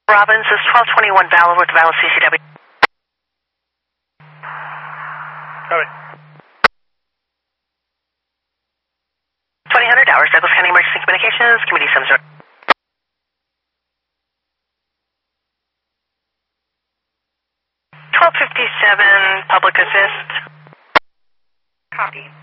Robbins is 1221 Valor with Valor CCW. Copy. 2000 hours, Douglas County Emergency Communications, Committee 70. $1257, Public Assist. Copy.